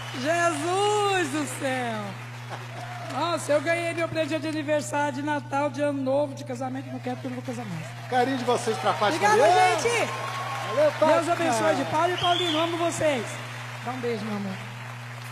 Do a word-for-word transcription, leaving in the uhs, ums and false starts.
Jesus do céu! Nossa, eu ganhei meu presente de aniversário, de Natal, de Ano Novo, de casamento, não quero porque eu não vou casar mais. Carinho de vocês pra Fátima. Obrigada, gente! Valeu, Fátima. Deus abençoe de Paulo e Paulinho, amo vocês. Dá um beijo, meu amor.